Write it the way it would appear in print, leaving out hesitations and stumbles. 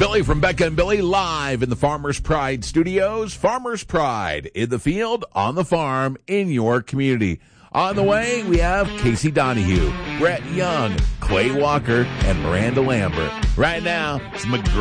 Billy from Becca and Billy live in the Farmers Pride studios. Farmers Pride in the field, on the farm, in your community. On the way, we have Casey Donahue, Brett Young, Clay Walker, and Miranda Lambert. Right now, it's McGraw.